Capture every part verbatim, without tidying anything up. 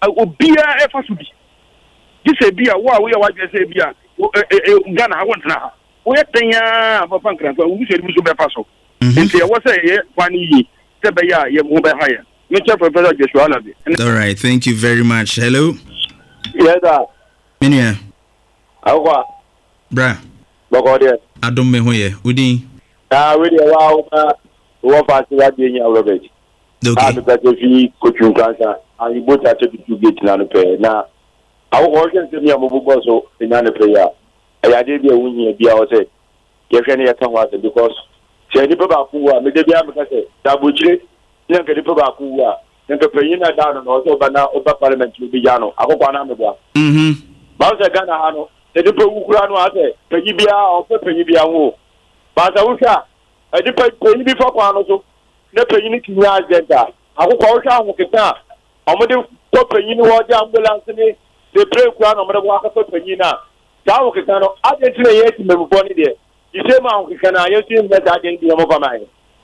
obia e fa so bi gise bia wo a wo ya wa gese bia Ghana ha wontra ha wo ye tanya papa nkran so wo so bi so be fa so nti e wo say ye kwani yi se be ya ye mo be ha ya me che Professor Joshua Alabi. All right, thank you very much. Hello. Yes sir. Minia Akwa bra bogode adom me ho ye udin ah we dey wa wo fa si wa dey nya Robert. Okay. Ah because if you coach you cancer and you both have to do get na no pay na awo ko se se mi amobugo so nya no pay ya ya dey be wunye bia o say ye hwe ne ye kan wa because se ni baba ku wa me dey bia me ka say da bojire ni kan dey baba ku wa nka panyin na da no no so ba na oba parliament bi ya no akokwa na me bua mhm ba se Ghana ha no e dey pe wukura no ase panyin bia o pe panyin bia ho ba sa wusha e dey pe panyin bi fa kwa no so na panyin ki nya agenda akokwa wusha ho keta omode ko panyin wo ja ambulance ni de break kwa no omode wo aka panyin na da ho keta no agent na ye ti me bu boni de ise ma ho keta na ye ti me da agent bi mo fa mai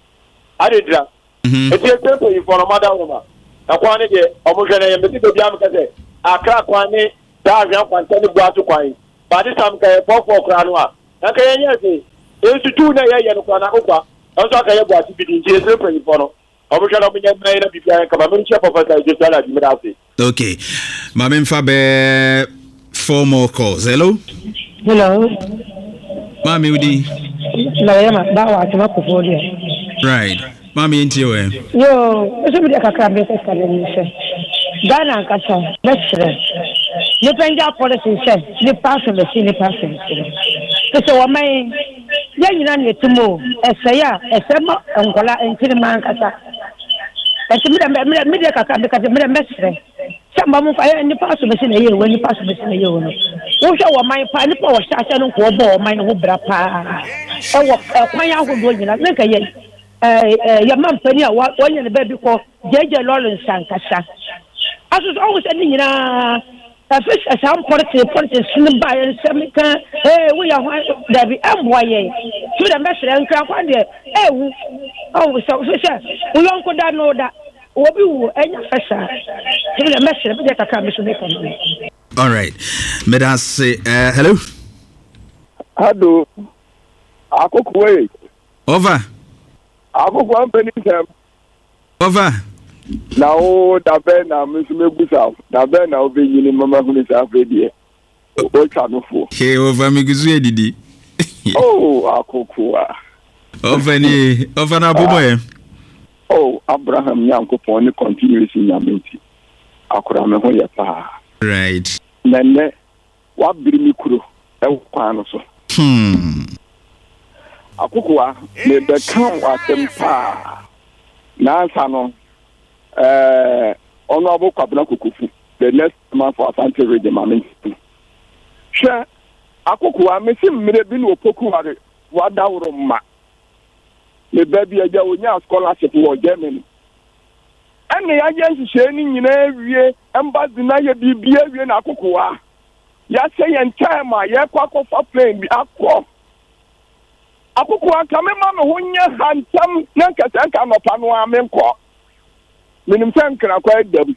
ade dra mhm e ti e pe for no mother woman akwa ne de omo hwe na ye me ti do bia me ka se akra kwa ne da ahwa kwanta ne gwa to kwan ba de sam ka e fofo kra no a na ka ye nye se e su tu na ye ye no kwa na kokwa nso aka ye gwa ti bi di je se pe for no omo hwe na mo nye mai na bibia ka ba me che Professor Joshua Alabi me da se. Okay, mama mfa be four more calls. Hello. Hello. Mami udi. Na yema dawa atuma kufodia. Right. Mami enti we. Yo, eso bi akakra be se skale ni se. Ghana nkasa, mesre. Ni penja policy se, ni pass me si ni pass me. Kese wo mai ya nyina ne tumo, ese ya, ese mo ngola entiri man kasa. Ese mi da mi da kakra be kasa mi da mesre. Samba mu fa ni pass me si na ye, ni pass me si na ye wo no. Wo hwe wo mai pa ni pa wo hya no ko bo wo mai no bra pa. E wo kwan ya hodo nyina, na ka ye. Eh ya man pani a wonye ne ba bi ko jeje Lawrence Sankasa aso always any nyina fish as am politics politics sun ba yen semika eh we ya da bi amboye so da mesre nkra kwa de eh wu oh so so sha we yon ko da no da obi wu enya fasha so da mesre be ka ka me so ne kan. All right, me say uh, hello. Ado akokwe Over. akoko ampeni sem Over. na o da be na msume busa da be na obe yini mama hunu sa afedie o twa no fo Hey, over me guzu edidi. oh akoko a Over ni over na boboye. oh Abraham Nyankopon ni continuous nyamenti akora me ho ye pa Right. nenne wa biri mi kuro e kwa no so Hmm. akoko me be kan asem pa na ansa no eh honorable Kwabena Kokofu the next man for Asante region mama hwe akoko me sim mire bi no opoku ware wa dawro ma me ba bi aja onya scholarship wo Germany ene ya je nhye ni nyina wie embassy na ye bibia wie na akoko wa ya say en time a ye kwa kofa plane bi akọ akoko aka me ma no honya hantam na nkasa nka no pa no amenkọ minim san kra kwa edam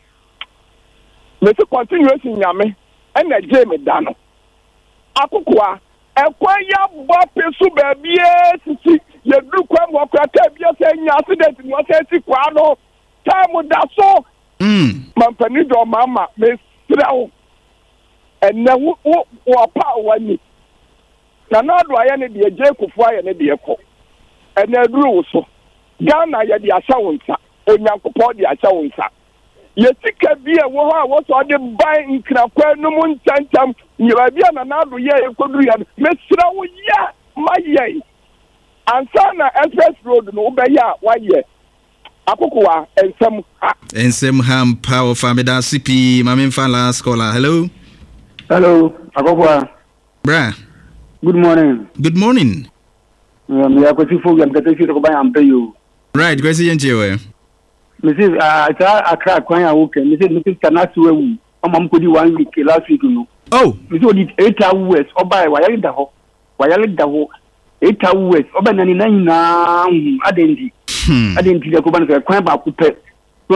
me se continuation nyame ena je me da no akoko a ekwa ya bo pesu ba bie sisi ye du kwa mo kwa ta bia se nya accident mo se ti kwa no time da so Mm. mampani do mama me srawo ena wo wo pa wani na na do aye ne de je kufu aye ne de ekọ ena duru so Ghana ye de asa wonsa onyankopɔ de asa wonsa ye sika bi e wo ha wo so de ban nkrakwa no mu ntantam nyira bi na na do ye ekoduru ya me srawo ya maye ansa na express road no be ya waye akokwa ensem ha Ensem ham power famida C P mama mfa last caller. Hello. Hello, akokwa. Bra. Good morning. Good morning. Um, ya kwesi fo gam kete fi ko ba am pay you. Right, kwesi yenche we. Missus ah ta akra kwan ya wo ken. Missus Missus Tanasu ewu. Amam ko di one week last week no. Oh, Missus odi eight hours oba wa yale da ho. Wa yale da ho. eight hours oba na ni na nyina adendi. hmm. Adendi ko ba na kwan ba ku pe. Na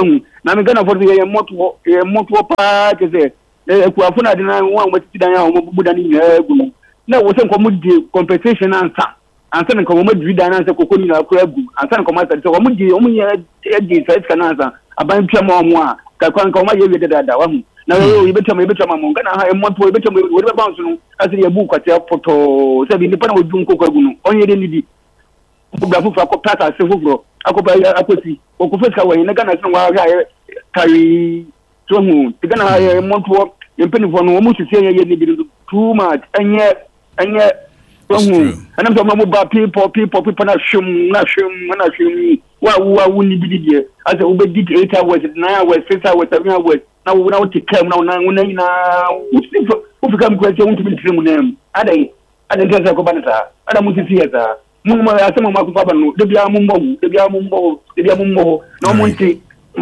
na me Ghana for ye moto ye moto pa ke se e ku afuna de na won wa titi dan ya o bubu dan ni na gu na wo se nko di compensation ansa ansa nko mo di dan ansa kokoni na akura gu ansa nko ma se ko mo di o mo ye di sai kana ansa aban twa mo mo a ka kwan ko ma ye we dada wa mu na we be twa me be twa mo Ghana ha e moto we be twa we be bounce no asiri ye bu kwate photo se bi ni pa na wo dun kokwa gu no onye de ni di buga fufu akopata se fufuro akopa akosi okufeska wa ina Ghana se wa ha carry to hu Ghana ha moto yempeni no mo sisi ye ni bi too much enye enye to hu anam so mo ba people people people na shum na shum na shum wa wa wu ni bi die asa wo be di eight hours nine hours six hours seven hours na wo na wo tikam na na na na wo fika mko ase wo ntimi timu nem adai adai kasa ko banata ada mo sisi ya za mo ma asema ma ko baba no de bia mo mbo de bia mo mbo de bia mo mbo na mo nti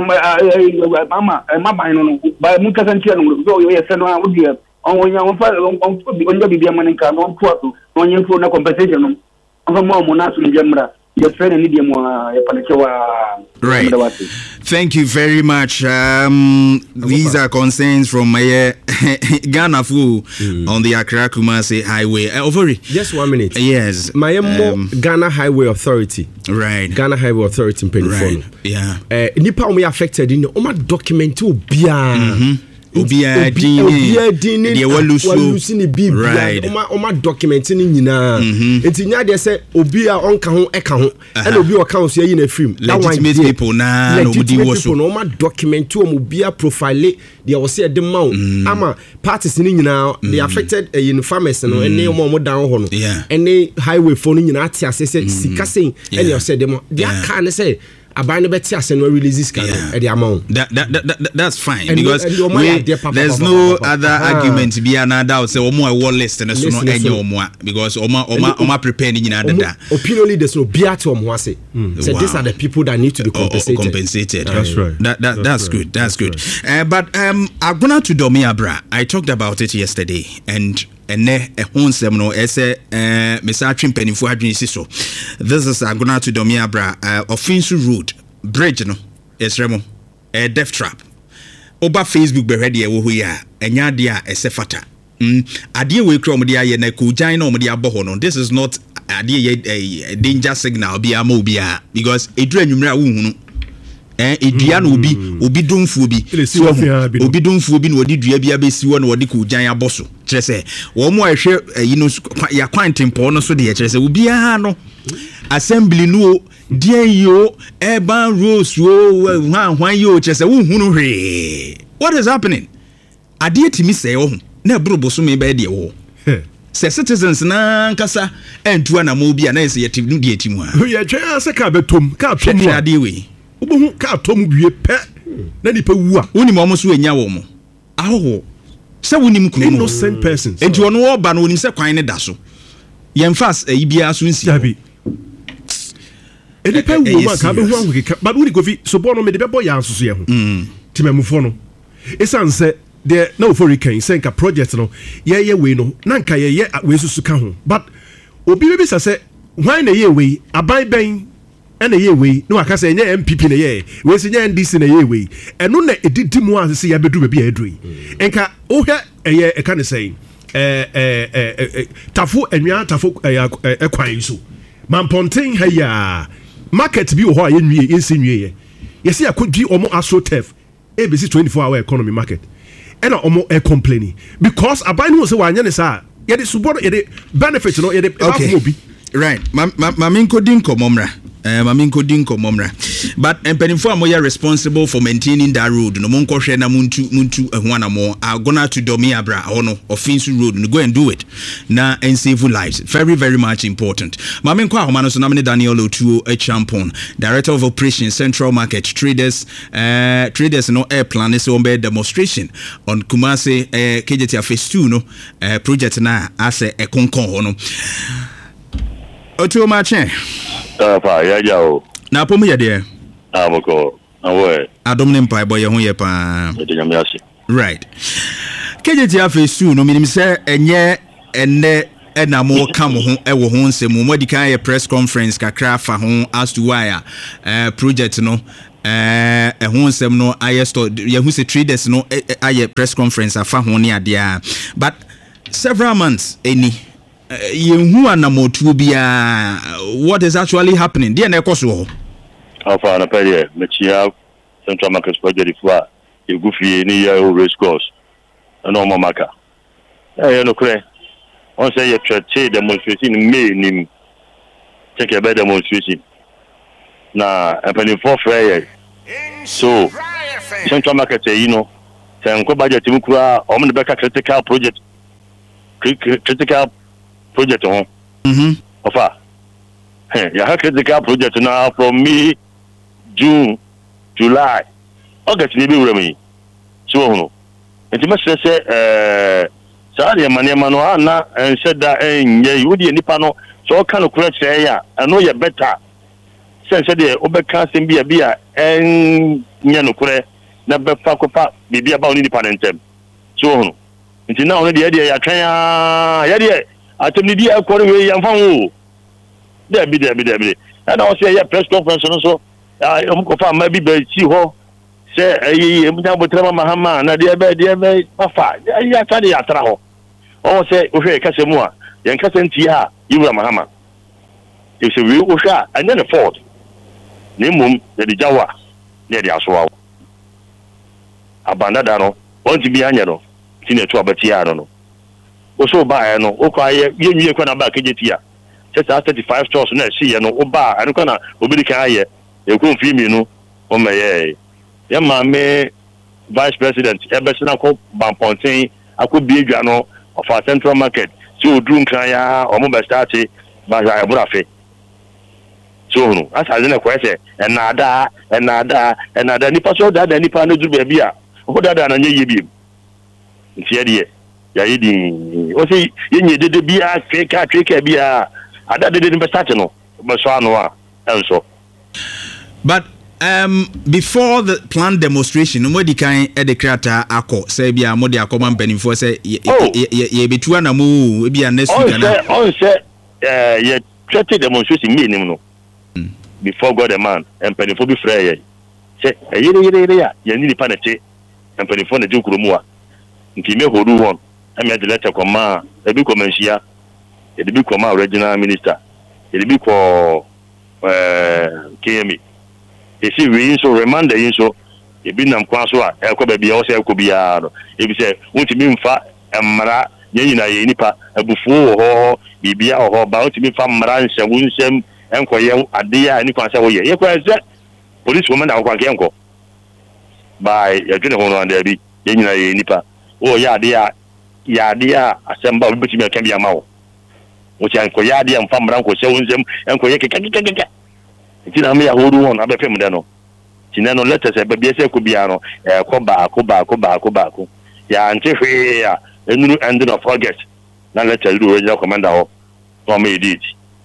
mama mama no ba mu kasa ntia no so yo yesa no wo dia on nya won fa on on bibia man nka no to ato on nya fo na compensation no on mo mo na so ndia mra your friend ni dia mo e palekewa. Right. Thank you very much. Um, these are concerns from my uh, Ghana Fu mm. on the Accra Kumasi Highway. Uh, Overi. Just one minute. Yes. My um, Ghana Highway Authority. Right. Ghana Highway Authority in Penifon. Right. Yeah. Uh, Nipa we affected in Oma document to bia. Obia dini the walusu ni bibia oma oma document ni nyina enti nya de se obia onka ho eka ho and obi o ka so yi na film legitimate people na no di woso no oma document o mo bia profile de o se de ma ama parties ni nyina they affected in farmers no ene o mo down ho no ene highway phone nyina ati asese sika sen ene o se de mo dia ka ne se abane beti asen no releases can e the amount that that, that that that's fine and because and we, there's no other ah. argument be another say omo e wall list and so no enye omo because omo omo omo prepare ni nyina dada opinionally there's no bia to omo ase so wow. These are the people that need to be compensated. Oh, compensated. That's right. That, that that's, that's good. Right. That's, that's good. Right. Uh, but um Agona to Domiabra, I talked about it yesterday and and a honsem no ese eh mesa twempanifo adwensi so. This is Agona to Domiabra uh, Offensive Road bridge no esremo a death trap. Oba Facebook be ready e wo ho ya enya de a ese fata. Mm ade we kro omde aye na ko jan na omde aboho no. This is not ade a danger signal bi ama obi a because edura nwumra wo hunu. Eh edua na obi obi domfuo bi obi domfuo bi na odi dua bi abesi wo na odi ko jan aboso kire se wo mo ahwe yi no ya kwantempo no so de kire se obi a no assembly no dear yo urban rules wo hwan hwan yo kire se wo hunu hwe. What is happening? Ade timi se wo na brobo so me ba de wo se citizens na nkasa entu na mo bi a na se yetim de etimu a ye twa ase ka betom ka tom a ade we ubu ka tom bie pe na nipa wu a woni mo so enya wo mo aho se wonim kunu innocent persons enti ono wo ba no wonim se kwan ne da so ye mfas ayi bia so nsi abi edipa wu ma ka be hu anwo ka ba woni kofi so bo no me de be bo ya anso so ye ho timamufo no esanse de na ofori kan senka project no ye ye we no na nka ye ye we susu ka ho but obi be bisa se why na ye we aban ben ena ye we no aka se nye M P P na ye we se nye N D C na ye we eno na edidi mu asese ya bedu be edui enka o hwe eye e kan say eh eh eh tafu enwa tafu ekwan so mamponten ha ya market bi wo ho aye nwie ensi nwie ye yesi akodwi omo asotef A B C twenty-four hour economy market ena omo e complaining because aban no se wanya ne sa ye de support ye de benefit no ye de okay. Right ma ma min kodin komomra eh ma min kodin komomra but empenifo amoya responsible for maintaining that road no monko hwe na muntu muntu ehwa na mo Agona to Domiabra hono Offensive Road no go and do it na and save lives very very much important ma min kwa homa no so na me Daniel Otuo a champion director of operations Central Market Traders uh traders no air plan is on be demonstration on Kumasi uh, K J T phase two no uh, project na ase e konkon hono Otuo ma chen ah pa ya ja o na pom ye de ah moko awe adom ne mpa boy ho ye pa e de nyame ase right K J T phase two no minim se enye enne ena mo ka mo ho e wo ho nsem mo di kan ye press conference kakra fa ho as to why uh, project no eh ehun sem no aye store yehu se traders no aye press conference afa ho ne ade a but several months any yehu anamotu bia what is actually happening there na ekoso ho afa na pere mechia Central Market Project for egufie ni ya race course na o maka eh no kre on say ye trade demonstration May nim check your demonstration na empany for fair so Central Market you know say nko budget mu kura o mo beka critical project critical project on mhm ofa eh ya critical project na from May June July August ni be wura mi so hono enti ma say eh sa de mane mano ana ensheda enye yudi nipa no so ka no kura kire ya eno ye better sense de obeka sem bia bia en nya no kure na be fa kopa bibia ba oni nipa nentem so hono enti na ono de de ya twan ya ya de atem ni dia akore we ya mfan wo de bi de bi de bi na o se ya press conference no so ya o ko fa ma bi be chi ho se ayi mu ta botra mahama na de be de be afa ya ta de ya tra ho o se o hwe ka se mu a yen ka se nti ha yiwura mahama e se wi o hwa anya ne fort ne mum de de jawa ne de aso abanda da no on ti bi anya no ti ne to abati ya no o so ba ya no o kwa ye ye kwa na ba kejeti ya se thirty-five stores na si ye no o ba anu kwa na obi kan ye e ko mfi mi no o ma ye ya ma me vice president e be sina ko Bamponten akọ bi edwa no of our Central Market si odru nkan ya o mo be start ba ya e burafe so no asa na kwese e na ada e na ada e na ada nipa so da da nipa na du ba bia o da da na nye ye bi nti ye ya yidi o se yenye dede bia tweka tweka bia ada dede ni be start no be so anu a enso but um before the planned demonstration no modi kan e de krata akọ say bia modi akọma mpanimfo say ye betua na mu bia next week na on say eh ye thirty demonstration me nim no before God a man mpanimfo bi frɛ ye say yere yere yere ya ye ni nipa na che mpanimfo na jukuru mu a nti me hodu won am ya de letter koma e bi komanhia e de bi koma regional minister e de bi ko eh K M esi we so remind the so e bi nam kwa so a e ko ba bia o se ko bia no e bi se wonti mi mfa mmara nyina ye nipa abufu ho bibia ho ba wonti mi mfa mmara nse wunsem enkoye ade a ni kwa se wo ye ye kwa se police woman da kwa ke enko by ya dwene ho no ande bi ye nyina ye nipa o ya ade a ya ade a asemba obi beti mi aka bia ma wo wo ti enkoye ade a mfa mmara nko se wunsem enkoye kekekekeke tina me ya hodu won abefem de no tina no letters e ba bia se ko bia no e ko ba ko ba ko ba ko ba ko ya ante hwe ya enuru ending of August na letter do regional commander ho no me edit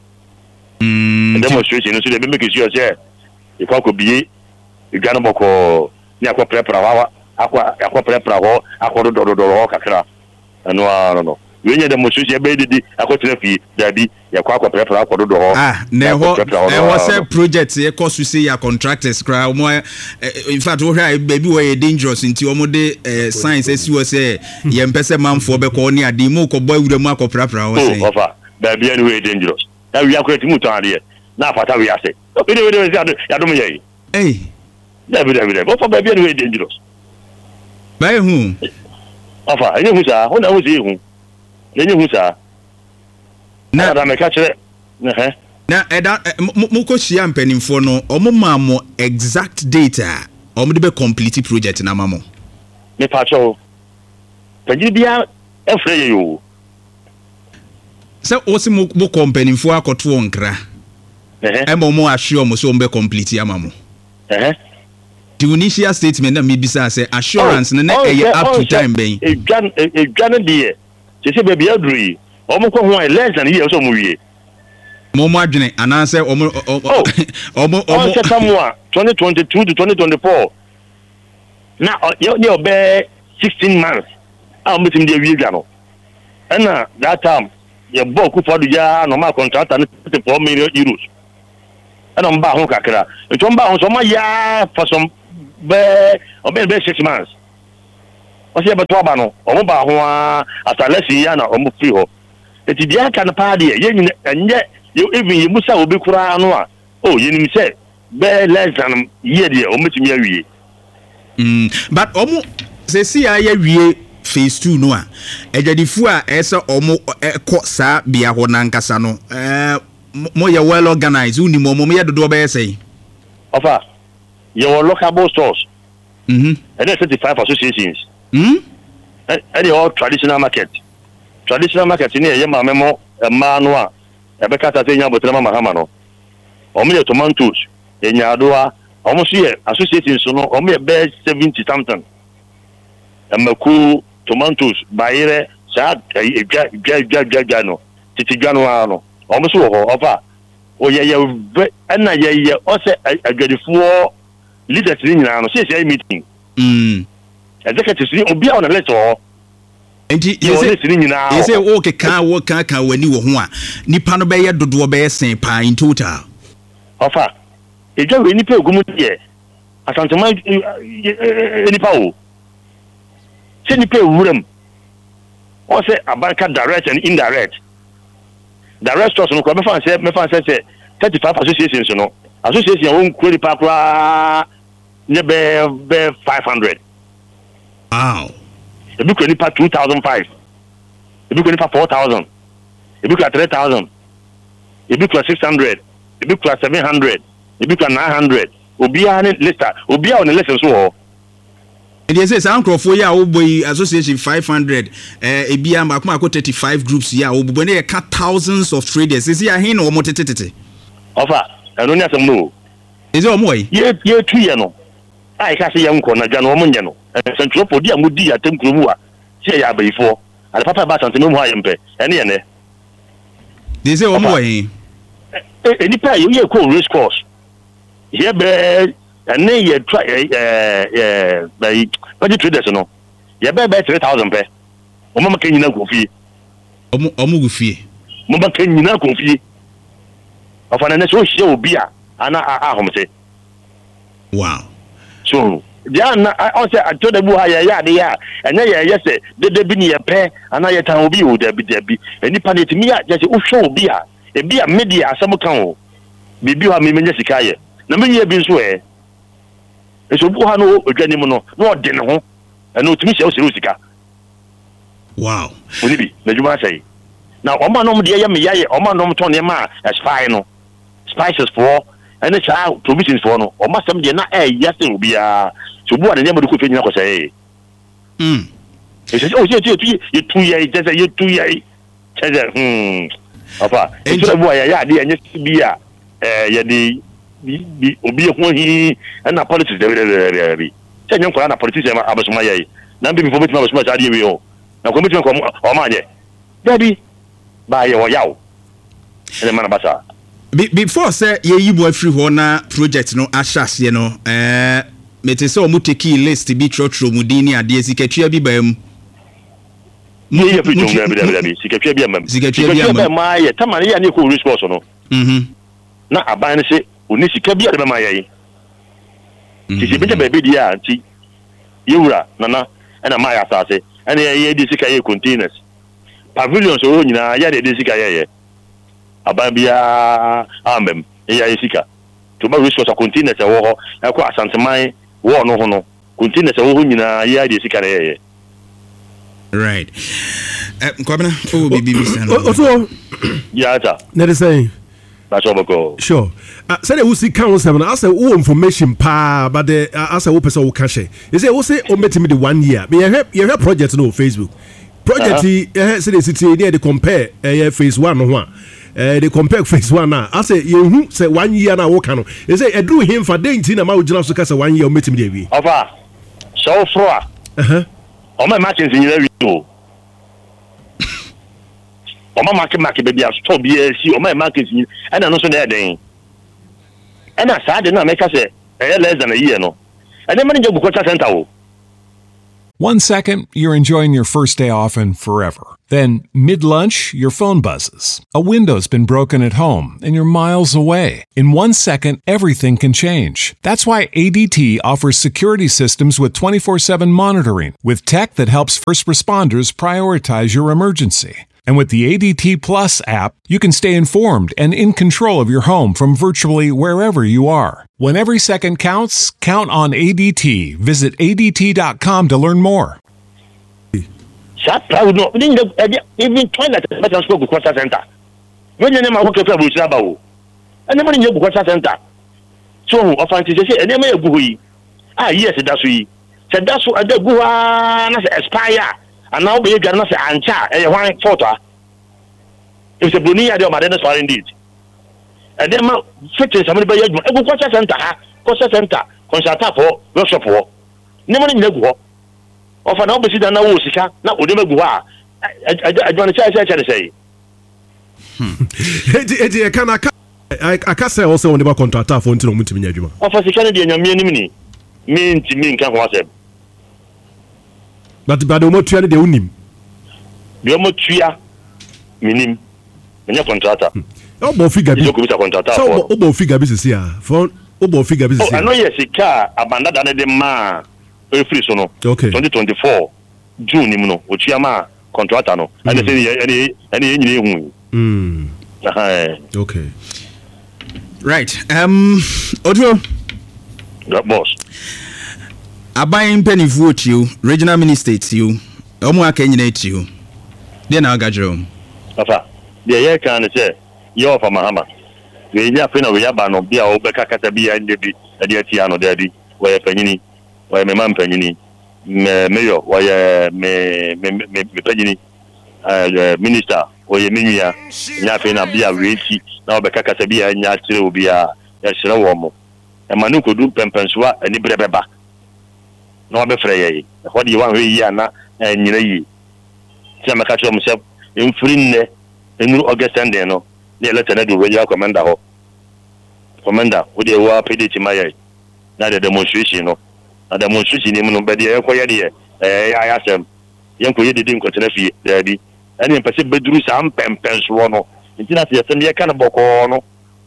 mm demonstration so de be make sure say e ko ko bie e gana boko ni akwa prepara wa akwa akwa prepara ho akwa do do do ho kakra eno no no wenye demonstration be didi akotena fi dabi ya kwa kwa prepare akwa do ho ah na ho e ho say project e cost say ya contractors kra omo in fact wo hwa baby we dangerous nti omo de science esi wo say ye mpese manfo be ko ni ade mu ko boy wura mu akwa prepare wo say oh ofa baby any we dangerous na we akwati mu tan de na afata we ase we de we de ya do me ye eh baby baby ofa baby any we dangerous bai hu ofa any hu sa ho na hu si hu yenye hu sa na da me ka kire eh na eda mu ko hia mpanimfo no omo ma mo exact data omo de be complete project na ma mo me pa cho panyi bia efre ye yo se o si mu bo mpanimfo akoto nkra eh e mo mo assure mo so mo be complete ama mo eh the initial statement na me bisa say assurance na na e up to time ben e dwan e dwan de se se baby aduri omo ko ho less than year so mo wie mo mo adwene ananse omo omo omo omo se kamwa twenty twenty-two to twenty twenty-four na yo yo be sixteen months a mo tim de wie gwa no na that time ye boku for do ya normal contract na thirty-four million euros ɛna ɔmo baa ho kakra nti ɔmo baa ho so ɔmo ayɛ for some bɛɛ ɔbɛn bɛɛ six months ɔsi ɛbɛto aba no ɔmo baa ho a atalɛsi yɛ na ɔmo firi hɔ eti deɛ aka no paa deɛ yɛn nyina ɛnyɛ even yɛ musa obi koraa no a oh yɛnim sɛ bɛɛ less than year deɛ ɔmo tumi awie. Mm, but ɔmo sɛsi a yɛwie phase two no a ɛgyadifo a ɛsɛ ɔmo ɛkɔ saa bea hɔ nankasa no ɛɛ mo yɛ well organized woni mo mo yɛ dodo bɛyɛ sɛn. ɔfa yɛwɔ local stores. Mhm. ɛdɛ thirty-five associations. Mhm. ɛdɛ all traditional market traditional market ni ɛyɛ maame mo ɛmaa no a ɛbɛka ta sɛ nya bɔtɛnɛ mama hama no ɔmo yɛ tomatoes ɛnya adoa ɔmo so yɛ associations no ɔmo yɛ bɛɛ seventy something ɛmɛku tomatoes bayerɛ saa edwa edwa edwa edwa edwa no titi dwa no ara no ɔmo so wɔ hɔ ɔfa oyɛ yɛ vɛ ɛna yɛ yɛ ɔsɛ adwadifoɔ leaders ni nyinaa no sɛ sɛ meeting mm executives ni obi a ɔna list wɔ enti yɛsɛ ni nyinaa yɛsɛ wo keka wo ka ka wani wɔ ho a nipa no bɛyɛ dodoɔ bɛyɛ sen pa in total ɔfa edwa wɛ nipa egum deɛ asantema nipa o sɛ nipa ewuram ɔsɛ abanka direct and indirect direct stores no ko me fan say me fan say thirty-five associations no association won kuro nipa kura ne be be five hundred. Wow. Ebi kuro nipa two thousand five. Ebi kuro nipa four thousand. Ebi kuro three thousand. Ebi kuro six hundred. Ebi kuro seven hundred. Ebi kuro nine hundred. Obi a ne lista obi a on the list so ho. They say some crofo ya oboy association five hundred eh ebi am akoma ko thirty-five groups ya obo ne ka thousands of traders say ya hin no mo tetetete ofa eno ni asem no is it omo yi ye ye two ye no ai ka se ye nko na dwa no omo nye no central podi amudi ya tem kromu a se ya abayifo ale papa ba sante memu ayempe ene ye ne they say omo yi e ni pa ye ko race course ye be ene ye try eh eh by budget traders no ye be be three thousand pe o mama kan nyina ko fie omo omo go fie mo ba kan nyina ko fie afa na ne so hie obi a ana ahomse wow so dia na on say atoda bu ha ye ya de ya ene ye ye se de de bi ni ye pe ana ye tan obi o da bi da bi eni pa ne timi ya je se o hwe obi a e bi a media asem kan o bibi ha me menye sika ye na menye bi nso e eso bu ha no odwanim no no de ne ho ene otimi hye o se sika wow oni bi na juma sai na o ma no mo de ye me yaye o ma no mo ton ne ma spy no spices for ene cha provisions for no o ma sem de na eh yase obi a so bu ade ne mo de ko fe nyina ko sai mm eso o je je tu ye tu ye je je ye tu ye je hmm apa eso bu ya ya de enye bi a eh ye de bi obi ho hi na politics de de bi se nyen ko na politics ma abasuma ye na bi bi fo betima abasuma cha de wi o na ko betima ko o ma je dabi ba ye wo yawo ene mana basa before say ye yi boy free ho na project no ahyase no eh mete say o mu take list bi trotro mu din ni ade sikatwa bi ba mu ye ye fi jom bi da bi sikatwa bi amam sikatwa bi amam ma ye tamane ya ni ko response no mhm na aban ne se oni sika bi ade ma ye ti se bi da be di ya anti yewura nana ena ma ya asase ena ye di sika ye containers pavilions o nyina ya de di sika ye ye ababia ambem ya sika to ba resource containers e wo ho e ko asanteman wo no ho no containers e wo ho nyina ya de sika ye right eh kwabena o bibi bi san o so ya ta na de say that's all go sure uh, say we see count seven as a wo information pa but the uh, as a wo person wo ka share you say wo say o metimi the one year me you you project no Facebook project eh say the city dey compare eh phase one no ho eh they compare phase one na I say you hu say one year na wo ka no you say e do him for denti na ma wo gina so ka say one year o metimi dey wi ofa so froa eh eh o ma match nsin yira wi o o ma market market be dia stop bi e si o ma market nsin ana no so na eden ana sa de na make say eh less than a year no and then manager bukocha center o One second, you're enjoying your first day off and forever. Then, mid-lunch, your phone buzzes. A window's been broken at home and you're miles away. In one second, everything can change. That's why A D T offers security systems with twenty-four seven monitoring, with tech that helps first responders prioritize your emergency. And with the A D T Plus app, you can stay informed and in control of your home from virtually wherever you are. When every second counts, count on A D T. Visit A D T dot com to learn more. Even toilet better spoke with center. When you name a worker with Sabao, and the money you go center. So, of fancy, and they may bui. Ah, yes, that's we. Said that's what the Gua aspire. And now be a gun and chat a wine photo. It's a Bunia de Madenas are indeed. And then fifty somebody by your Costa Center, Costa Center, Concerta for workshop for. Never in the war. Of an opposite and now, Sika, not would never go. I don't say. Eddie, can I I can't say also on the contract for into Mutimia. Of a Kennedy and your mini mean to me can was it. But but the more try the unim. The more tria minim. And your contractor. Oh, more figure. You could contractor. So, Obo figure business here. For Obo figure business. Oh, I know yes, a car abandoned the man. Free sono. Okay. twenty twenty-four June nimuno. Ochiama contractor no. And they say any any any. Hmm. Okay. Right. Um. Otro. That boss. Abayin pennyfoot to you, regional minister to you, Omo Kenyane to you. Then I'll get you. Papa, the year can say, you're from Mahama. We have been a Yabano, be our Becca Catabia and Debbie, a dear Tiano Daddy, where Penny, where my man Penny, Mayor, where me Penny, Minister, or Yeminia, Yafina be a Richi, now Becca Catabia and Yatri will be a Shirawomo. And Manuko do Pempenswa and Ibreba. No, I'm afraid. What do you want? We are not, and you know, some catch himself in free in August and then, no, the letter do radio commander. Commander, would you want to pay it to my not a demonstration? No, a demonstration, no, but the acquired I asked them, young Korea didn't continue, daddy, and in Pacific do some pens one. It's not yet a cannibal corner.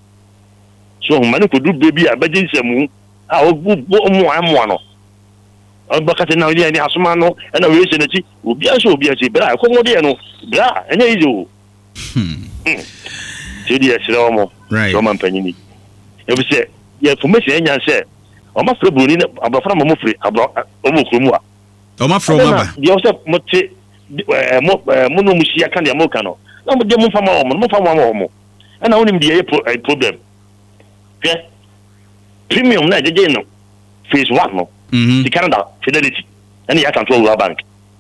So, Manuko do baby, I bet it's a moon. I will go one. Bakati na wili ni asumano na wili seneti obi aso obi ati bra ko mode no bra enya izo hmm se dia sira omo right omo mpanyini e bi se ye information enya se omo fra broni na abafra mo fri abro omo kromu a omo fra omo ba dia se mo te mo mo no musia kan dia mo kan no na mo de mo fama omo mo fama omo na wonim dia e problem ke premium na jeje no phase one no the Canada Fidelity and the control World Bank.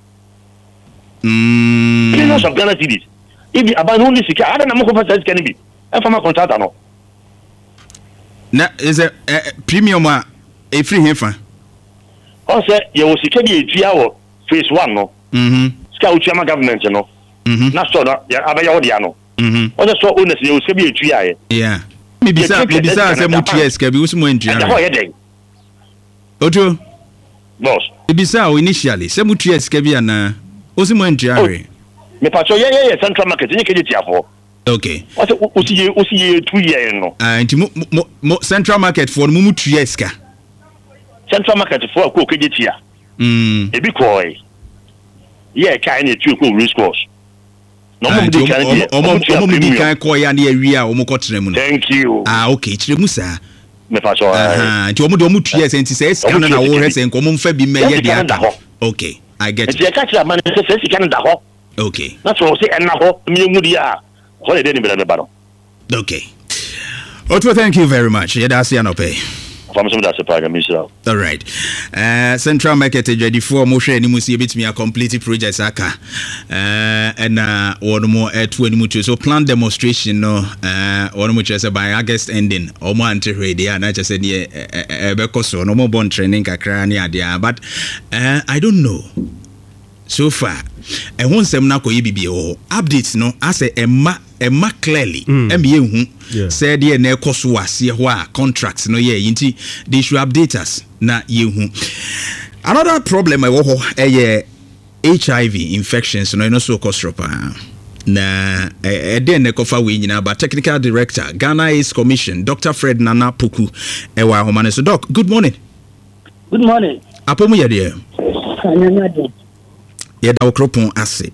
Millions of Ghana cedis. If the abandoned Sika, I don't know what can be. And from a contractor, no. Now, is a premium a free heifer? Also, you will see a three hour phase one, no. Mm-hmm. Scout Chama government, no. Mm-hmm. Not so that Abayodiano. Mm-hmm. Other so owners, you will see a three hour. Yeah. Maybe besides a mutuas can be also more interesting. Ojo boss ibisa o initially se mutu yes ka bia na o si mo ntiare me pacho ye ye central market ni keje tiafo okay o se o si o si two years no ah nti mo central market for mo mutu yes ka central market for ko keje tia mm e bi ko e ye ka ni tu ko risk course no mo di kan di o mo mo di kan ko ya na wi a o mo ko tere mu no thank you ah okay kire mu sa me pacho ah nti omo do omo tuye se nti se sika na wo hese nko mo mfa bi meye dia aka okay I get it nti ka kira man se sika na da ho okay na so se enna ho mi mu dia holiday ni be na ba no okay Otto, thank you very much yeah that's an pay from some that surprise me so all right uh central market ready for mo hwe ni mu se betimi a complete project aka uh and uh one more at when mu so plan demonstration no uh one more say by August ending o mo ante ready and I just said e be koso no mo bon training kakra ni ade but uh I don't know so far and one sem na koye bibie ho updates no as a emma emma clearly em ye hu said ye na ekoso ase ho a contracts no ye yinti they should update us na ye hu Another problem I wo ho eh H I V infections no no so kostropa. Na eh den ne kofa we nyina ba technical director Ghana AIDS Commission Doctor Fred Nana Poku e wa homane so doc good morning. Good morning. Apomu ye de. Anyanado. Ye da okropon ase.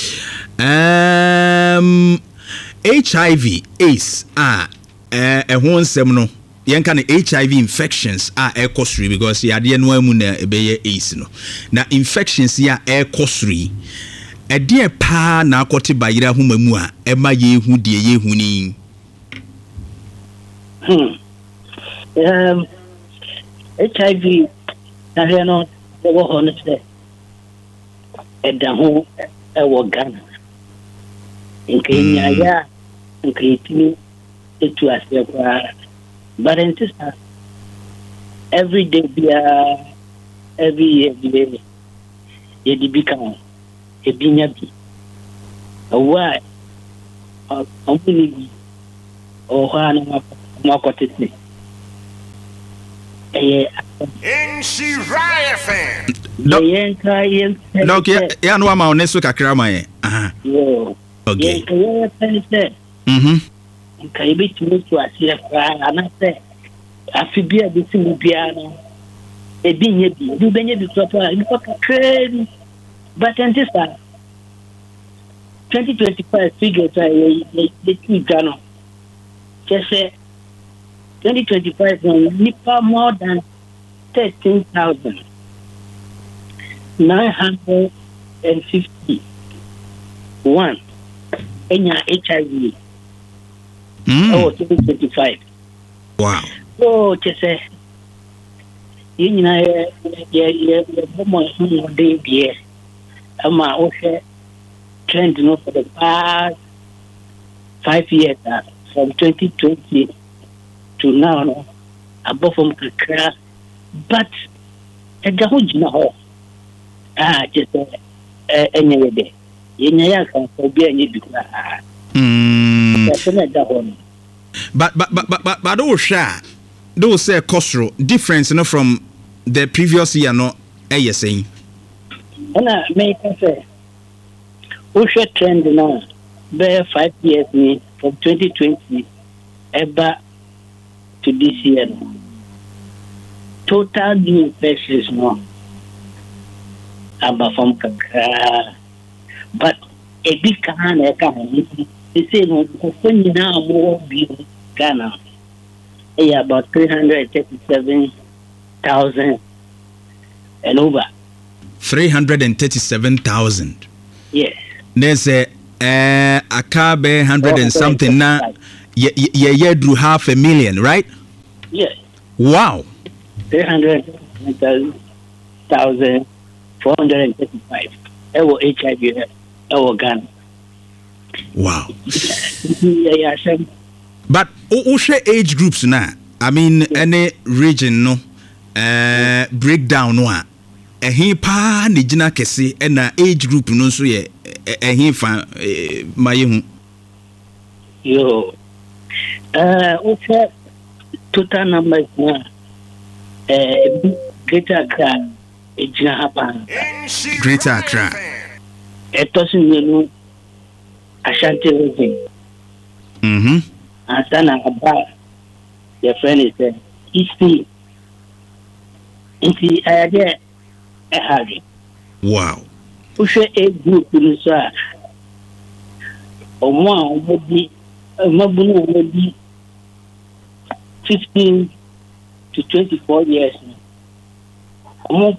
Um H I V AIDS ah eh ehon nsem no yen kan H I V infections are air costry because ya de no amu na ebeye AIDS no. Na infections ya air costry e de pa na akote bayira hu mamu a e ma ye hu de ye hu ni. Hmm. Um H I V na he no the wo ho no se e da ho e wo Ghana. In Kenya ya in Kenya etu ase kwa but in this every day be uh, every year be ye di become e binya bi why uh company or hana ma ma kwatete eh in she riot fan no yen ka yen no ya no ama oneso kakra ma yen aha yo okay yen mhm kai be tumi to ase fra ana se afibia bi tumi bia no e bi nye bi du benye bi to pa ni ko crazy but this twenty twenty-five figures are the two Ghana just say twenty twenty-five nipa more than thirteen thousand nine hundred fifty one enya H I V. Mm. Oh, twenty twenty-five. Wow. Oh, just say, you know, yeah, yeah, yeah, more day, yeah. I'm also trend, you know, for the past five years, uh, from twenty twenty to now, no, above from Kakra, but at the whole, you know, ah, just uh, anyway, day, you know, can be any big. Mm. But but but but but but those share those say costro difference, you know, from the previous year, no, eh you saying? And I make say we should trend now be five years me from twenty twenty ever to this year. Total new infections no about from Kakra, but a big can e can they say no when you now more be Ghana eh about three hundred thirty-seven thousand and over. Three hundred and thirty-seven thousand. Yes. There's a uh akabe hundred and something now. Yeah, yeah, yeah, drew half a million, right? Yes. Wow. Three hundred thousand four hundred and thirty-five. Ewo H I V, ewo Ghana. Wow. Yeah, yeah, sure. But who share age groups now? I mean, yeah. Any region no uh breakdown no a eh pa ni gina kese e na age group no so ye eh fa maye hu. Yo. Uh okay, total numbers now. Eh Greater Accra e gina happen. Greater Accra. Etosin you Ashanti region. Mhm. And then about your friend is there. East Sea. Inti ayade e hard. Wow. Push a group in the Omo obi mabunu obi fifteen to twenty-four years. Omo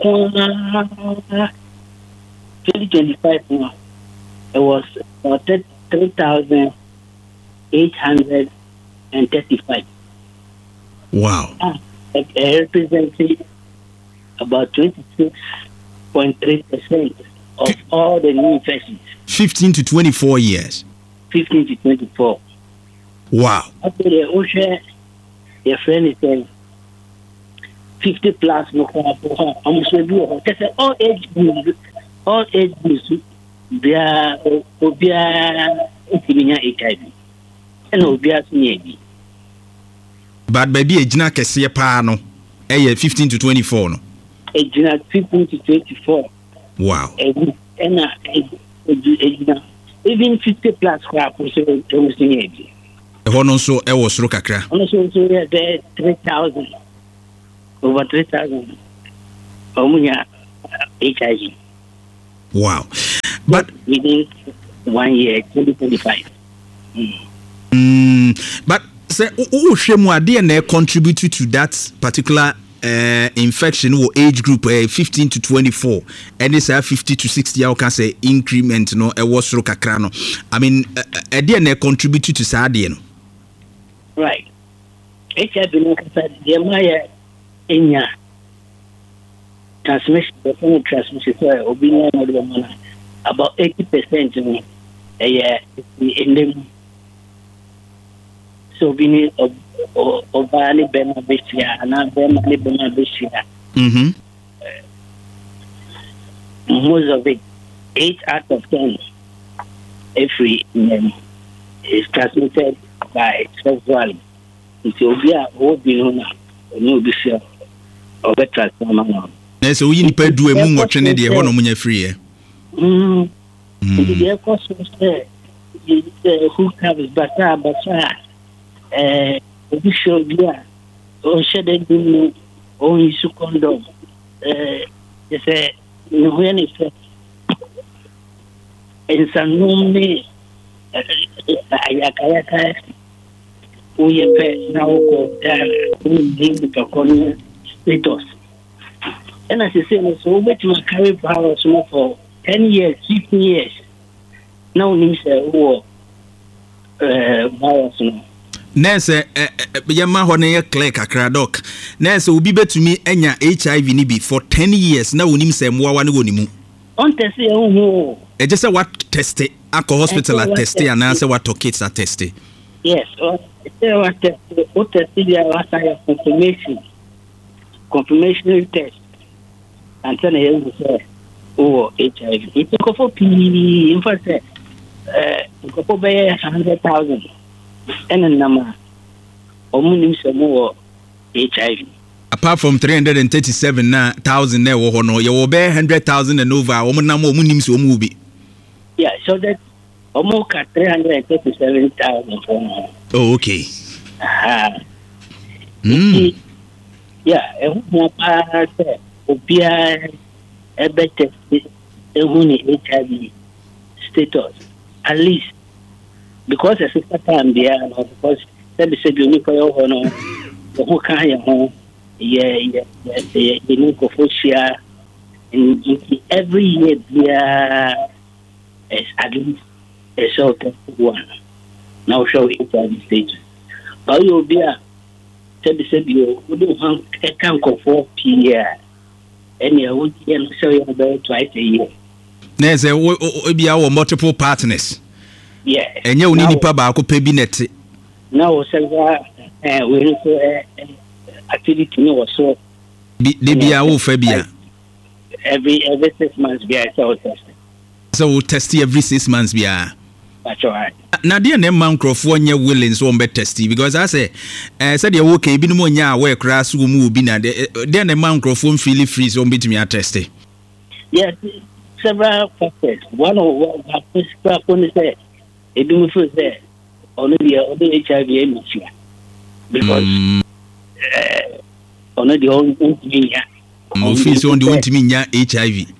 twenty twenty-five now. It was uh, three thousand eight hundred thirty-five. Wow. Ah, it, it represented about twenty-six point three percent of all the new infections. fifteen to twenty-four years. fifteen to twenty-four. Wow. After the ocean, your friend is saying fifty plus. No, I'm sure you have all age groups, all age groups. They are obia ukiminya H I V. And obia sunyebi. But baby ejina kese pa no. Eh fifteen to twenty-four no. ejina fifteen to twenty-four. Wow. And and ejina even fifty plus crap was everything age. Hono so e wo soro kakra. Hono so so there three thousand. Over three thousand. Omunya H I V. Wow. But within one year, twenty twenty-five. Mm. Mm, but say who shemu ade na contribute to that particular uh, infection or age group uh, fifteen to twenty-four and it's uh, fifty to sixty how can say increment no e wo soro kakra no. I mean ade na contribute to saade no. Right. H I V no kasa de maya enya transmission, the phone transmission, so obedience of the man about eighty percent in them. So we need of of any beneficiary and not any beneficiary. Mm-hmm. Most of it, eight out of ten, every um, is transmitted by sexuality. It's obvious, what we know now, no be sure, or better transformer. Na so yi nipa du emu nwotwe ne de ho no munya free e. Mm. The course was there. The who comes bata bata eh obi show dia o shede dinu o isu condom eh je say no when is en sanumi ayaka ayaka o ye pe na o ko da ni ka kon status. And as I say, so we to carry power for ten years, fifteen years. Now, we say, oh, virus. Nurse, Yama Hone Clay Kakradok. Nurse, will be better to me enya H I V nibi for ten years. Now, we say, more one go nimu. On test, oh, it just say what test it, Ako hospital at test and answer what to kids are tested. Yes, or what test, what test, what confirmation, confirmation test. And then he say, oh, H I V. It's a couple P, in fact, a couple by a hundred thousand. And a number of more H I V. Apart from three hundred thirty-seven thousand, there were no, you will bear hundred thousand and over, woman number of Munims will move. Yeah, so that almost three hundred thirty-seven thousand for now. Oh, okay. Ah, mm. Yeah, and what I said. Obia a better H I V status, at least because a sister time there, because that is a unique or no, the whole kind of home, yeah, yeah, yeah, the new Kofosia, and every year there is at least a sort of one. Now show H I V status. But you'll be a said you wouldn't have a can't go for P R. Any I would show you about twice a year. There's a be our multiple partners. Yeah. And you need to buy a pebinet. Now, so we activity or so. They be our Fabia. Every every six months, be I saw testing. So we'll test every six months, be I. That's all right. Now, dear name Mancroft, you're willing so be testy because I say, I said you're okay, be no more ya where crass will move in a then the Mancroft feel free so be to me a testy. Yes, several factors. One of what I said, it do me first there, only the other H I V emission because only the only thing office on the one to me H I V.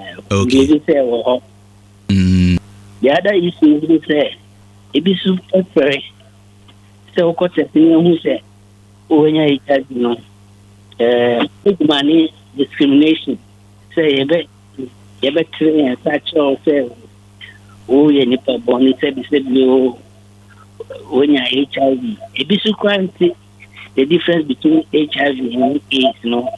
Okay. Mm. The other issue is say, it is super very so got a thing who say, oh, when you have no uh, big money discrimination. Say, a bit, a bit train and such or say, oh, you need to bonnet, said, you when you H I V. It is quite the difference between H I V and AIDS, no.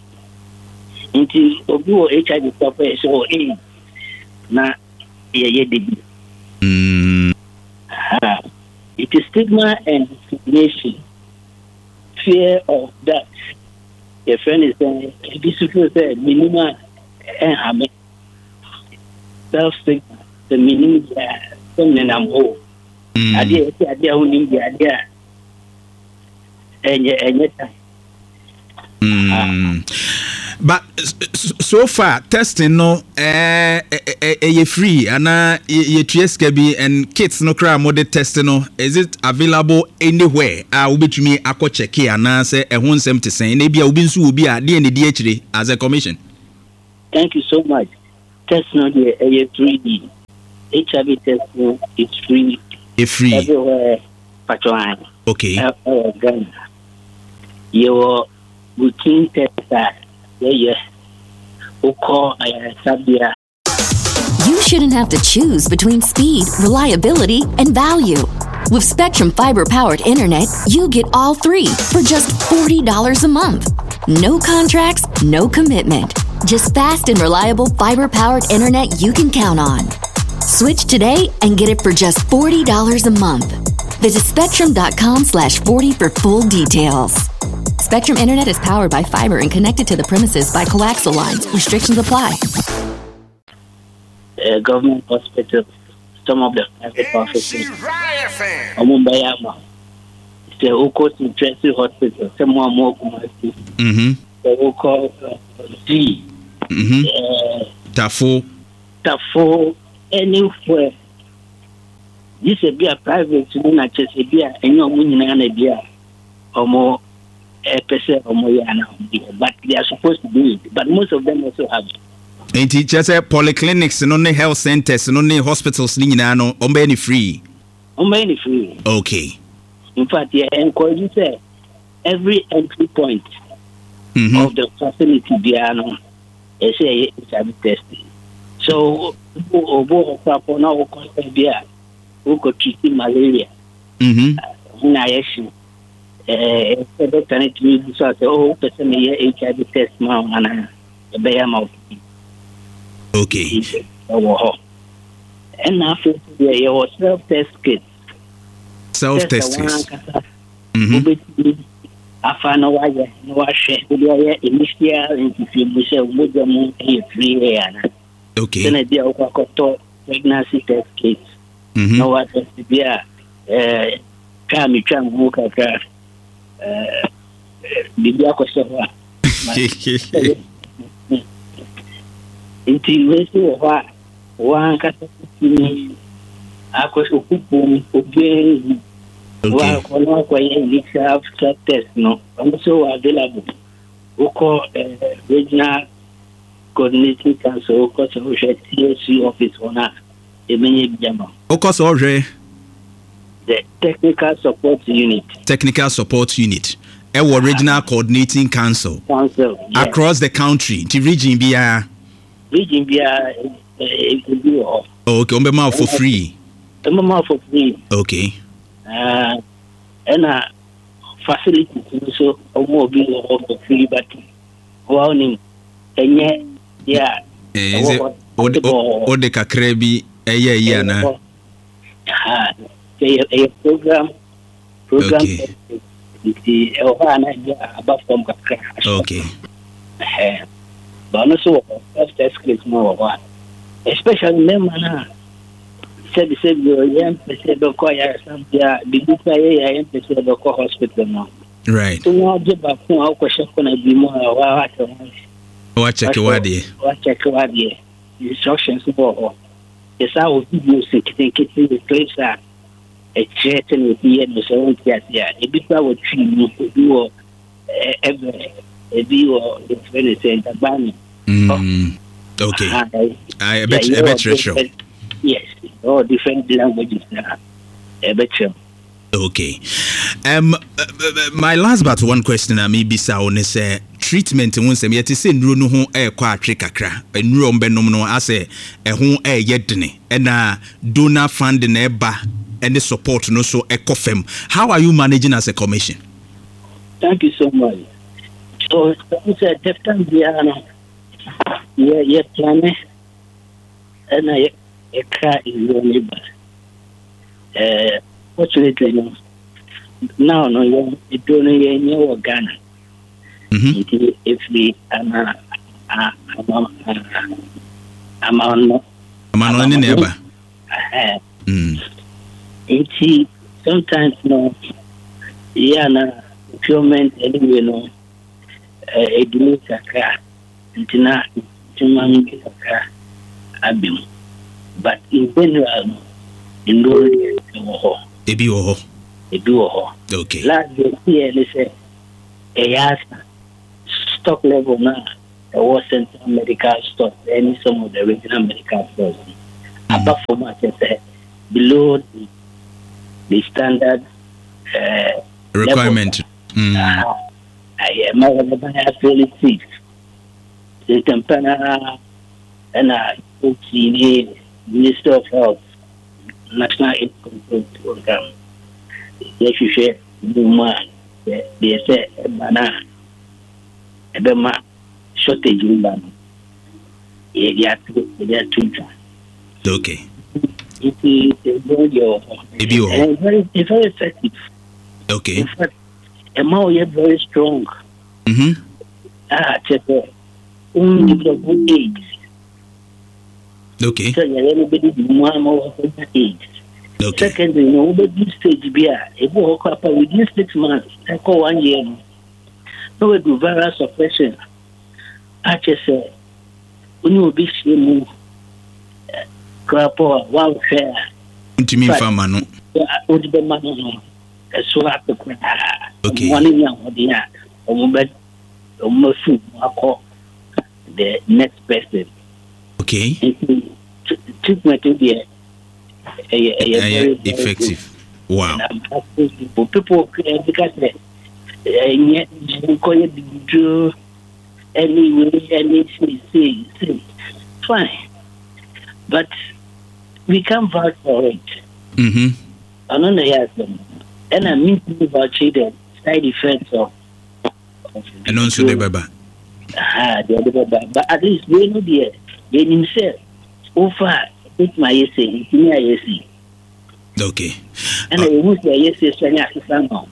Until H I V suffer, so AIDS. Now, yeah, yeah, they Mm. Uh, it is stigma and discrimination, fear of that. Your friend is saying, this is a minimum and habit. Self stigma, the minimum, something I'm whole. Idea, idea, who need the idea. And yet, and yet, but so far testing no eh eh free and ye tieska bi and kits no kra mo de test no is it available anywhere ah we betumi akọ check e ana say ehun nsem te sen na bia obi nso obi a de ne de akire as a commission. Thank you so much. Test no de eh free. H I V test no it's free. It's free everywhere. Patron. Okay. Uh, uh, Ghana. Your routine test that yeah yeah. Call, uh, you shouldn't have to choose between speed, reliability, and value. With Spectrum fiber-powered internet, you get all three for just forty dollars a month. No contracts, no commitment. Just fast and reliable fiber-powered internet you can count on. Switch today and get it for just forty dollars a month. Visit spectrum.com slash 40 for full details. Spectrum Internet is powered by fiber and connected to the premises by coaxial lines. Restrictions apply. Uh, government hospitals, some of the private offices. Omumbayama. It's a Oko Central Hospital. Some more more. Mm-hmm. The Oko D. Mm-hmm. Tafo. Tafo. Anywhere. This is a private, not just a beer, and no money in a beer or more a percent or more, but they are supposed to do it. But most of them also have it. And teachers at polyclinics and only health centers and only hospitals, no, on any free. On any free. Okay. In fact, yeah, and call you say every entry point mm-hmm. of the facility, Biano, is a H I V testing. So, Obo Papo now beer. Who could treat malaria? Mm-hmm. In I issue, uh, doctor need to say, oh, person here H I V test now, and a bear mouth. Okay. And after there was self-test kits. Self-test kits. Mm-hmm. After no wire, no wash, initial infusion, modern free air. Okay. Then I did a pregnancy test kits. Mm-hmm. No what to be a Kami Cham Muka, Bibia Kosova. Until we see what one catastrophe, I was a coupon again. One corner test, no, also available. We call regional coordinating council, because we should T S C office on us. Okos Orje, the technical support unit. Technical support unit. Our regional coordinating council. Council yes. Across the country. The region be a region be a oh, okay, on be for free. On for free. Okay. Uh, and a facility so more be for free, but warning. And yet, yeah. Is it o de kakra bi eye eye na ah a program program the ohana about from kakra okay eh but also first test more especially them na said said you am said do ko ya something the good ya am said do ko hospital no right so now je ba fun a ko sheko na bi mo wa wa wa check wadi wa check wadi instructions for yes I will give you sixteen kitchen the place that a threaten with the end so yeah a bit would treat you to do every a view of the friend center ban okay I bet I bet retro yes all different languages now a bet okay um uh, my last but one question I maybe say on is treatment won sem yete se nduro no ho e kwa atwe kakra nduro mbenom no ase e ho e yedene e na donor fund na eba and support no so e kofem. How are you managing as a commission? Thank you so much. So it's a different piano. Yeah, yeah, plan and I a car is your neighbor. Uh, fortunately, no. Now, no, you don't know your Ghana. Mm-hmm. If we am a am a am a am a neighbor. Mm. It's sometimes no, yeah, na procurement anyway no. A delay kakra. Intina, Timami, Abim. But in general, in Lord, a bio, a duo. Okay. Last year, they say, a yard stock level now, there wasn't medical stock, any some of the original medical stores. Above from what I said, below the, the standard uh, requirement. Mm. Uh, I am actually six. The Tampana and I put in Minister of Health, National Aid Control Program. Yes, you share woman. They say, Bana, Ebema, shortage in Bana. They are two, they are two. Okay. It is very, very, very effective. Okay. In fact, Emma is very strong. Mm-hmm. Ah, check it. Only develop AIDS. Okay. So everybody do more more AIDS. Okay. Secondly, you know, the this stage be a it will occur within six months. I call one year. No, we do viral suppression. I just say, when you be shame, crap or one fair. To me, farmer, no. Would be man. So I could okay. One young idea, or but almost the next person. Okay. Treatment will be a, a, a, a very effective. Good. Wow. People, people because they yet do anyway, any say, say, fine, but we can't vouch for it. Mm-hmm. I don't know, yes, and I mean about the side effects of. And also the baba. Ah, the other baba, but at least they know the they himself. Over it's my essay, it's my essay. Okay. And I wish the essay so I can stand on.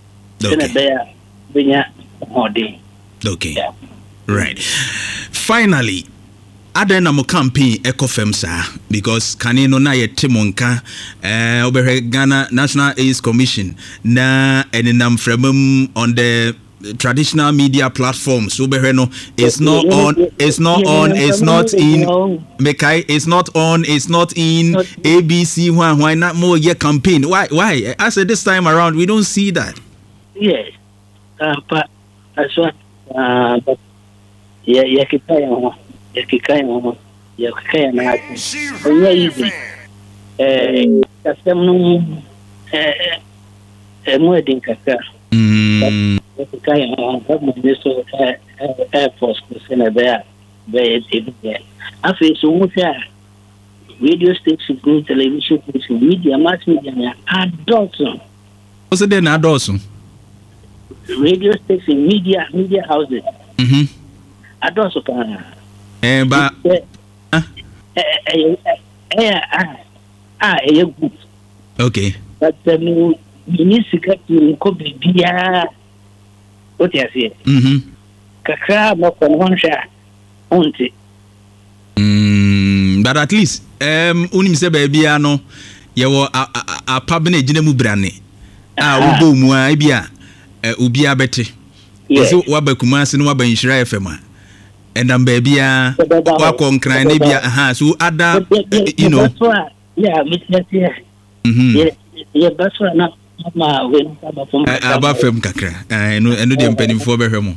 Okay. Okay. Yeah. Right. Finally, ada na mo campaign ekofem sa because kanino na ye timonka eh oberhe Ghana National AIDS Commission na enenam fremum on the traditional media platforms oberhe no it's not on it's not on it's not in Mekai it's not on it's not in A B C why why not more ye campaign why why I said this time around we don't see that. Yes. Uh, but that's what uh but yeah yeah kita yakikaya yakikaya na onye izi eh kasem eh eh mo edin kaka mm yakikaya na mo so air force ko sena be be edin afi so mo fa radio station television station media mass media na adults what's the na adults radio station media media houses mhm adults ka Eh, but eh, eh, eh, ah, eh, good. Okay. But um, you need to get to copy beer. What you say? Mm-hmm. Kakra, but on one shot, on it. Mm, but at least, um, unim se baby ano, ye wo a a pabne gine mu brane. Ah, ubo mu a bia, eh, ubi abete. Yes. So wabakuma se no waba Nhyira F M. And I'm baby, uh, walk crying, maybe, uh, so other, you know, yeah, yeah, yeah, yeah, that's why not my way about film kakra. I know, I know the penny for Berhamo.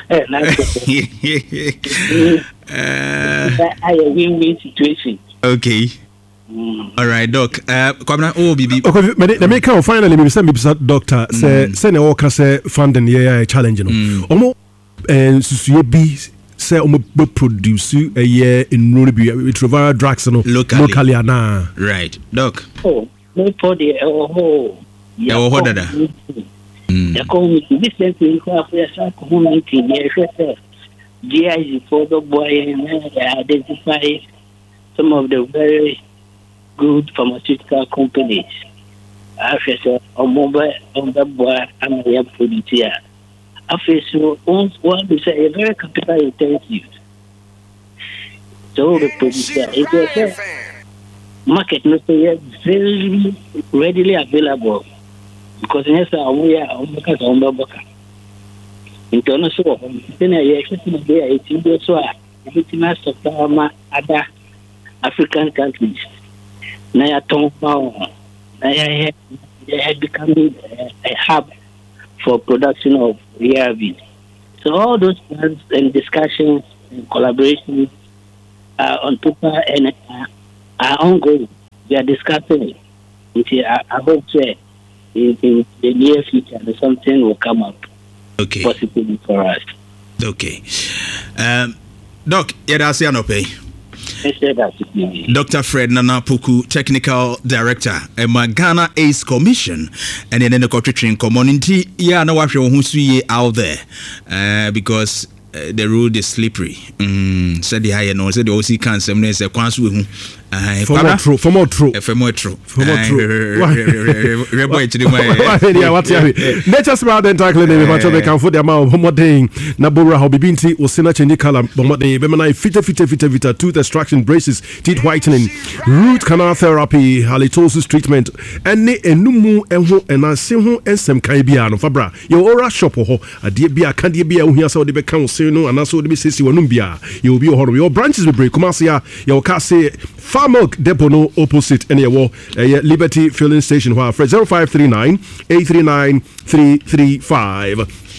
I a win win situation. Okay. All right, doc. Uh, come oh, baby. Okay, but the make out finally, maybe some doctor say, send a walker say, funding, yeah, challenge, you know, almost, and so be. Say um be produce a year in Ruby with Trevor drugs no locally, locally na right doc oh no for the oh yeah oh what that the community this thing for for community yeah G I Z for the boy and identify some of the very good pharmaceutical companies after so on mobile on the boy and the producer. So one to say a very capital intensive. So the producer is a market not very readily available because yes, we are on the book. Into no so then I actually there it's in the so everything has to come other African countries. Now I talk about they had become a hub for production of A R Vs. So all those plans and discussions and collaborations are on paper and uh, are ongoing. We are discussing it. I, I hope that in, in the near future something will come up. Okay. Possibly for us. Okay. Um, Doc, yada say no pay. Doctor Fred Nana Puku, Technical Director, and Ghana Ace Commission, and then the Cotritrin community. Yeah, no, watch who's out there, uh, because uh, the road is slippery. Mm, said the higher no, said the O C cancer, and there's a quansu. For more true, for more true, for more true, for more true. Nature's about the tackling the match of the camp for the amount of Homoding, Nabura Hobibinti, or Sinach and Nicola, Bomode, Bemanai, Fita Fita Fita Vita, tooth extraction, braces, teeth whitening, root canal therapy, halitosis treatment, and ne enumu enho and a simhu and some Caribbean Fabra. Your aura shop or a dear beer, candy beer, who has already become Sino, and also the Mississippi Wanumbia. You will be a your branches will break, Kumasia, your Cassie. Farmilk Depono opposite any war uh, Liberty filling station where for zero five three nine eight three nine three three five.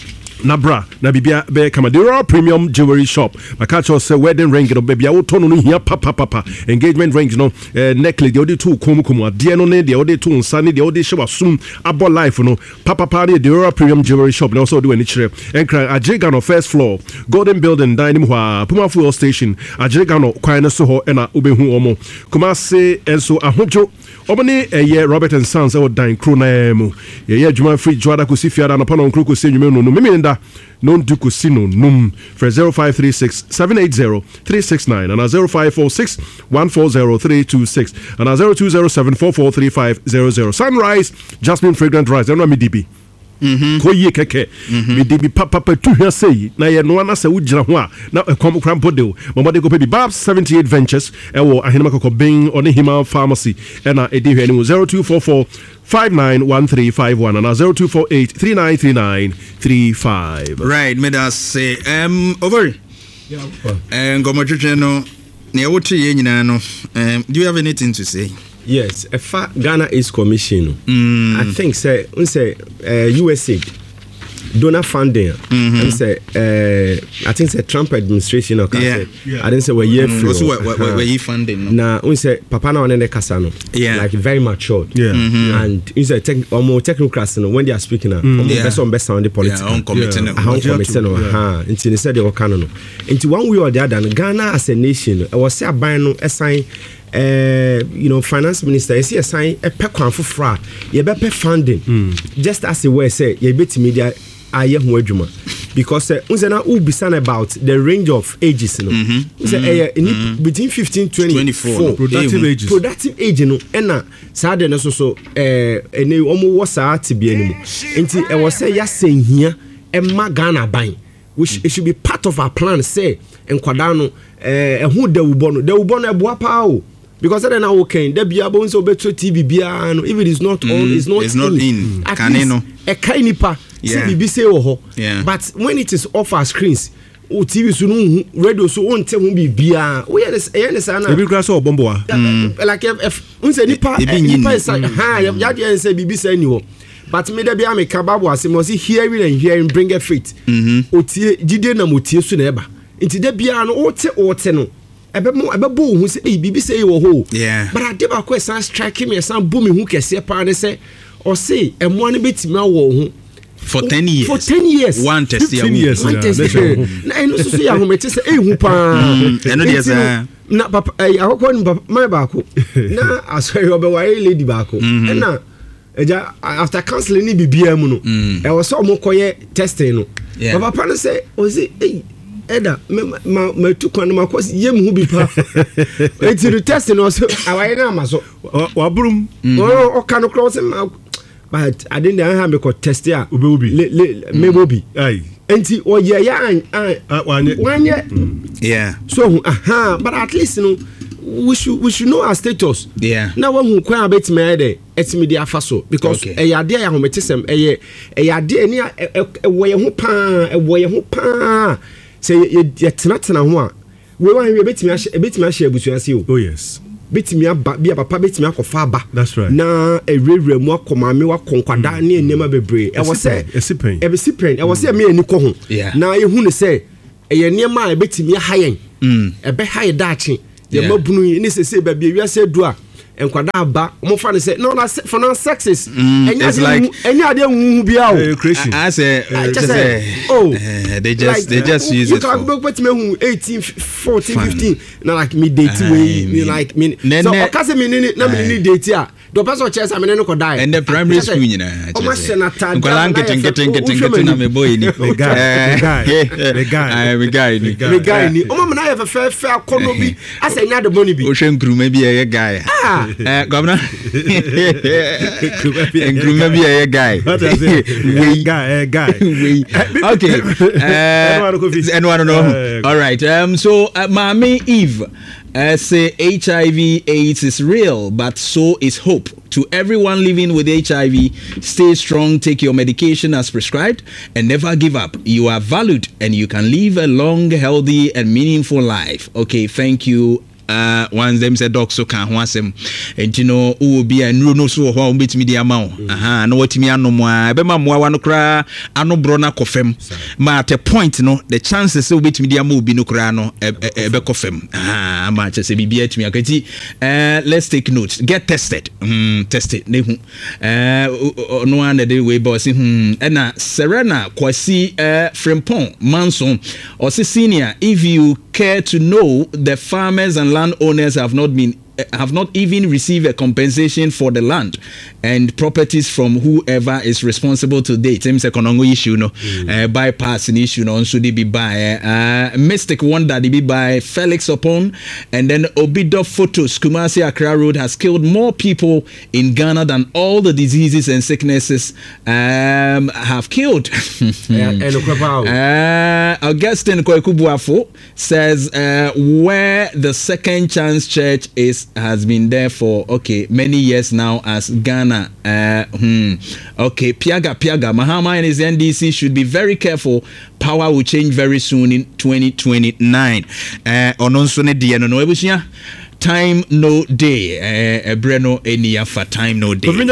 Nabra na bibia be Kamadura Premium Jewelry Shop. I catch us a wedding ring no baby I turn on here papa papa engagement ring no uh, necklace the other two komu komu adie no ne the other two nsane the other show soon abo life no papa party the Aurora Premium Jewelry Shop. They also do any chire enkra Ajega no first floor Golden Building dining hwa Puma Fuel Station Ajega no kwan so ho na obehu omo Kumase enso ahojo obone eye Robert and Sons e dan kro na mu ye adwuma free joada ko sifiada no pano nkro ko se nwume no no mimi non du cosino num for zero five three six seven eight zero three six nine and a zero five four six one four zero three two six and a zero two zero seven four four three five zero zero. Sunrise Jasmine Fragrant Rice. I know me D B. Mhm. Ko ye keke. Me D B papa papa tu hwa sei na ye no na se wo gira ho a na ekom kran bodel. Mama de go pe Babs seventy-eight Ventures e wo ahenema kokko ben on Himal Pharmacy e na e de hwa ni zero two four four five nine one three five one and a zero two four eight three nine three nine three five. Right, me da say um over. Yeah. And go mochuche no ne wo tie ye nyina no. Um do you have anything to say? Yes, a fa Ghana Ace Commission. Mm. I think say we say uh, U S A donor funding. Mm-hmm. And say uh, I think say Trump administration or yeah. yeah. I didn't say we year free. Also what what you funding? Na we say papa na one kasa no. Yeah. Like very matured. Yeah. Mm-hmm. And we say tech almost technocrats no when they are speaking na person best on the politics. Yeah, on committee no. On committee no. Ha. Until they said they were canon no. Into one way or the other Ghana as a nation I was say aban no assign Uh, you know, finance minister, you see a sign a pe kwan fofra, you be pe funding. Mm. Just as the way say, you be media aye ho adwuma. Because uh, unse na u bisan about the range of ages, you know. Mm-hmm. Say mm-hmm. uh, mm-hmm. between fifteen twenty twenty-four productive ages. Productive age no. Ena sa de no so so eh ene omo wo sa tibi enimu. Enti e wo say ya sen hia e ma Ghana ban. Which mm. it should be part of our plan say enkwada no eh ehu da ubo no. Da ubo no e boa pa o. Because then I okay, there be able to be T V bia no if it is not mm, on, it's not it's in. not in. At least a kind nipa say B B C or yeah. But when it is off our screens, o T V so no radio so on tell won be bia. We hear this hear this na. E be grass or bombo a. Like if unse nipa nipa is ha ya dey say B B C any wo. But me there be am kababo asem was hearing and hearing bring a faith. Mhm. O tie gide na mo tie so na eba. Nti there bia no o te o te no. Ebe mo ebe bo hu say eh bibi say wo ho. Yeah. But I dey ba ko san strike me san bo me hu kese pa ne say o say emo an betimi awo hu for ten years. For ten years. One test year. years. One test year. Na eno so so ya ho me te say eh hu pa. Eno dey say na papa eh akoko ni papa my ba ko. Na asori obe wa lady ba ko. E na eja after counseling ni bibia mu no. E wo so mo koye testing no. Papa no say o say eh Eda ma ma tu kwan ma kwasi yem hu bi pa enti the test no so awaye na ma so wa brum o o kan cross ma but I didn't have me ko test ya obe obi me obi ai enti o ye ya an wanye yeah so aha but at least you know we should we should know our status yeah na wa hu kwan abet me there etimi dia fa so because ɛyɛ ade ya hometesem ɛyɛ ɛyɛ ade ni ɛwɔ ye ho paa ɛwɔ ye ho paa sɛ ye tena tena ho a we wan we betimi ahye betimi ahye abusuase o oh yes betimi aba bia papa betimi akɔfa aba that's right na ewrewre mu akɔma me wakonkwada ne enema bebre ɛwɔ sɛ esipen ebesipen ɛwɔ sɛ me ani kɔ ho na ye hu ne sɛ ɛyɛ nneɛma a betimi ahayen ɛbɛ haye daache ye mabunu ne sese ba bia wiase du a enkwada aba mo fa ne say no na for now sexes enya like enya ade hu bia o I say just say oh they just they just use it you can go put me hu eighteen fourteen fifteen na like me date way me like me so okase me ni na me ni date a do person chesa me ne ko die and the primary school nyina o ma senator nkwala nkete nkete nkete nkete na me boy ni the guy the guy the guy ni the guy ni o ma na ye fe fe akono bi asenya de money bi o hwe nkruma bi ye guy eh governor nkruma bi ye guy we guy guy okay anyone know all right um so uh, Mami Eve Uh, say H I V AIDS is real, but so is hope. To everyone living with H I V, stay strong, take your medication as prescribed, and never give up. You are valued, and you can live a long, healthy, and meaningful life. Okay, thank you. Uh, one them said doc so can wasem and you know who will be a no so ho bit me the amount aha no what me anomwa be ma moa no kra ano brona kofem ma at a point no the chances so bit me the amount bi no kra no e be kofem aha ma che se bibia timi akati uh let's take note get tested mm tested ne hu uh no one the way boss hm na Serena Kwasi uh Frimpong Manson or senior if you care to know the farmers and landowners have not been have not even received a compensation for the land and properties from whoever is responsible to date. Same second issue, no, mm. uh, bypass an issue, no, so they be by uh, Mystic Wonder, they be by Felix Opon, and then Obido Photos. Kumasi Accra Road has killed more people in Ghana than all the diseases and sicknesses um, have killed. uh, Augustine Kwekubuafo says uh, where the Second Chance Church is has been there for okay many years now as Ghana. Uh, hmm. Okay, Piaga Piaga Mahama and his N D C should be very careful. Power will change very soon in twenty twenty-nine. Uh, Ononsone Diano no ebusia. Time no day. Uh, Breno Enia for time no day.